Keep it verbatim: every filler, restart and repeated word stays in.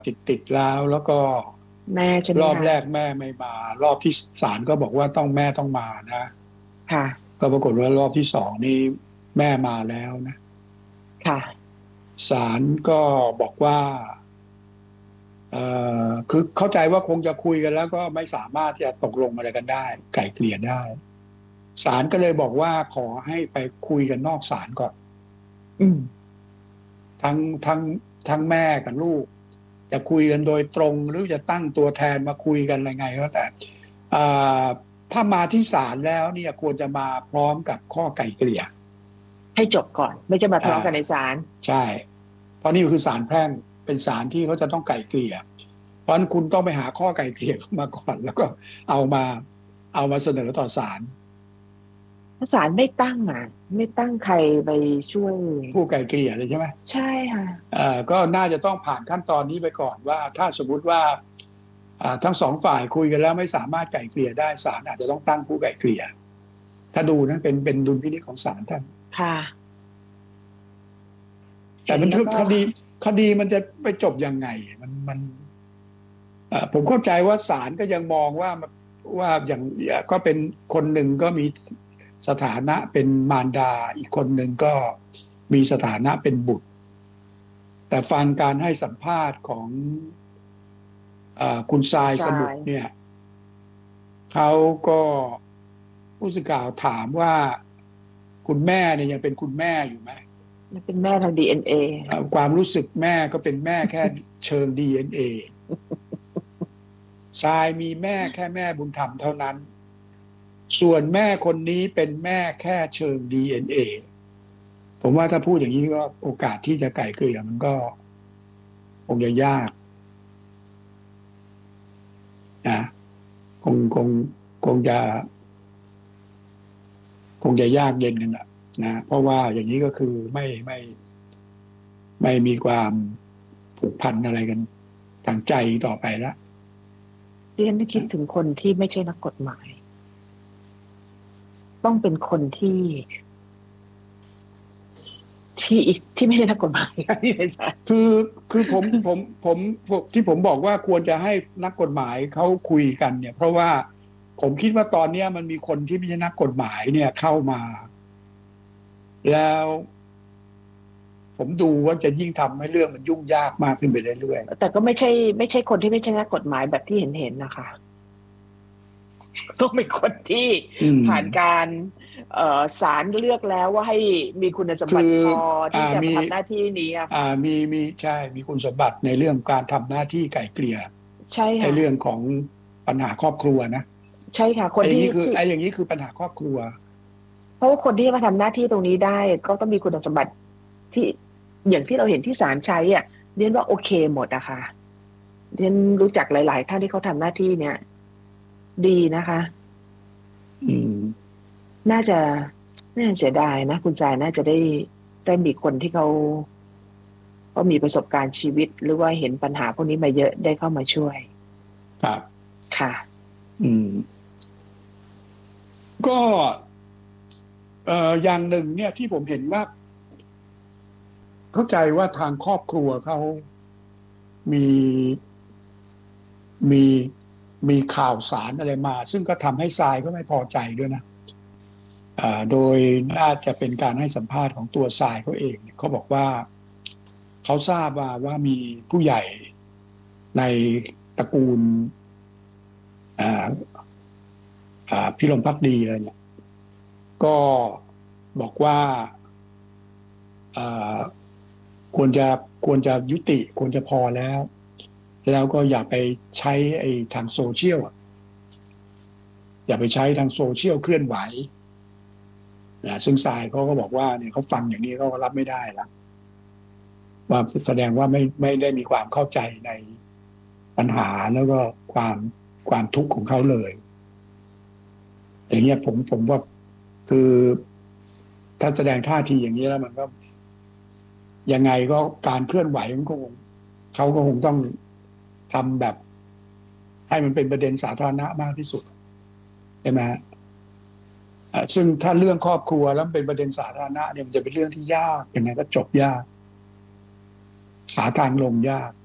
ติดติดแล้วแล้วก็แม่ใช่ไหมรอบคะแรกแม่ไม่มารอบที่ศาลก็บอกว่าต้องแม่ต้องมานะค่ะก็ปรากฏว่ารอบที่สองนี่แม่มาแล้วนะค่ะศาลก็บอกว่าเอ่อคือเข้าใจว่าคงจะคุยกันแล้วก็ไม่สามารถที่จะตกลงอะไรกันได้ไกล่เกลี่ยได้ศาลก็เลยบอกว่าขอให้ไปคุยกันนอกศาลก่อนอืมทั้งทั้งทั้งแม่กับลูกจะคุยกันโดยตรงหรือจะตั้งตัวแทนมาคุยกันอะไรไงก็แต่อ่าถ้ามาที่ศาลแล้วเนี่ยควรจะมาพร้อมกับข้อไกล่เกลี่ยให้จบก่อนไม่จะมาทะอ่าเลาะกันในศาลใช่เพราะนี่คือศาลแพ่งเป็นศาลที่เขาจะต้องไกล่เกลี่ยเพราะฉะนั้นคุณต้องไปหาข้อไกล่เกลี่ยเข้ามาก่อนแล้วก็เอามาเอามาเสนอต่อศาลถ้าศาลไม่ตั้งอ่ะไม่ตั้งใครไปช่วยผู้ไกล่เกลี่ยเลยใช่ไหมใช่ค่ะเอ่อก็น่าจะต้องผ่านขั้นตอนนี้ไปก่อนว่าถ้าสมมุติว่าอ่าทั้งสองฝ่ายคุยกันแล้วไม่สามารถไกล่เกลี่ยได้ศาลอาจจะต้องตั้งผู้ไกล่เกลี่ยถ้าดูนะเป็นเป็นดุลพินิจของศาลท่านค่ะแต่มันเห็นแล้วก็คดีคดีมันจะไปจบยังไงมันมันเอ่อผมเข้าใจว่าศาลก็ยังมองว่าว่าอย่างก็เป็นคนหนึ่งก็มีสถานะเป็นมารดาอีกคนหนึ่งก็มีสถานะเป็นบุตรแต่ฟังการให้สัมภาษณ์ของเออคุณทรายทรายสมุทรเนี่ยเขาก็ผู้สื่อข่าวถามว่าคุณแม่เนี่ยยังเป็นคุณแม่อยู่ไหมมันเป็นแม่ทางดีเอ็นเอเอ่อความรู้สึกแม่ก็เป็นแม่แค่เชิง ดี เอ็น เอ ทรายมีแม่แค่แม่บุญธรรมเท่านั้นส่วนแม่คนนี้เป็นแม่แค่เชิง ดี เอ็น เอ ผมว่าถ้าพูดอย่างนี้ก็โอกาสที่จะไกล่เกลี่ยมันก็คงจะยากนะคงคงคงจะคงจะยากเย็นกันนะนะเพราะว่าอย่างนี้ก็คือไม่ไม่ไม่มีความผูกพันอะไรกันทางใจต่อไปแล้วดิฉันคิดถึงคนที่ไม่ใช่นักกฎหมายต้องเป็นคนที่ที่อีกที่ไม่ใช่นักกฎหมายครับพี่ไพศาลคือคือผมผมผมผมที่ผมบอกว่าควรจะให้นักกฎหมายเขาคุยกันเนี่ยเพราะว่าผมคิดว่าตอนนี้มันมีคนที่ไม่ใช่นักกฎหมายเนี่ยเข้ามาแล้วผมดูว่าจะยิ่งทำให้เรื่องมันยุ่งยากมากขึ้นไปเรื่อยแต่ก็ไม่ใช่ไม่ใช่คนที่ไม่ใช่นักกฎหมายแบบที่เห็นเห็นนะคะต้องเป็นคนที่ๆอืมผ่านการเอ่อศาลเลือกแล้วว่าให้มีคุณสมคือบัติพอที่อ่ามีจะมาทำหน้าที่นี้อะอ่าค่ะมีมีใช่มีคุณสมบัติในเรื่องการทำหน้าที่ไกล่เกลี่ยใช่ในค่ะเรื่องของปัญหาครอบครัวนะใช่ค่ะคนไอ้อย่างที่นี้คือที่ไอ้อย่างนี้คือปัญหาครอบครัวเพราะว่าคนที่มาทำหน้าที่ตรงนี้ได้ก็ต้องมีคุณสมบัติที่อย่างที่เราเห็นที่ศาลใช้อ่ะเรียนว่าโอเคหมดอะค่ะเรียนรู้จักหลายๆท่านที่เขาทำหน้าที่เนี่ยดีนะคะอืมน่าจะน่าเสียดายนะคุณจายน่าจะได้ได้มีคนที่เขาเขามีประสบการณ์ชีวิตหรือว่าเห็นปัญหาพวกนี้มาเยอะได้เข้ามาช่วยครับค่ะอืมก็เอ่ออย่างหนึ่งเนี่ยที่ผมเห็นว่าเข้าใจว่าทางครอบครัวเขามีมีมีข่าวสารอะไรมา ซึ่งก็ทำให้ทรายก็ไม่พอใจด้วยนะอ่าโดยน่าจะเป็นการให้สัมภาษณ์ของตัวทรายเขาเองเนี่ยเขาบอกว่าเขาทราบว่าว่ามีผู้ใหญ่ในตระกูลอ่าอ่าพิรมภักดีอะไรเนี่ยก็บอกว่าอ่าควรจะควรจะยุติควรจะพอแล้วแล้วก็อย่าไปใช้ไอ้ทางโซเชียลอะอย่าไปใช้ทางโซเชียลเคลื่อนไหวนะซึ่งทรายเขาก็บอกว่าเนี่ยเขาฟังอย่างนี้เขาก็รับไม่ได้แล้วว่าแสดงว่าไม่ไม่ได้มีความเข้าใจในปัญหาแล้วก็ความความทุกข์ของเขาเลยอย่างเงี้ยผมผมว่าคือถ้าแสดงท่าทีอย่างนี้แล้วมันก็ยังไงก็การเคลื่อนไหวมันก็คงเขาก็คงต้องทำแบบให้มันเป็นประเด็นสาธารณะมากที่สุดใช่ไหมฮะอ่าซึ่งถ้าเรื่องครอบครัวแล้วเป็นประเด็นสาธารณะเนี่ยมันจะเป็นเรื่องที่ยากยังไงก็จบยากหาทางลงยาก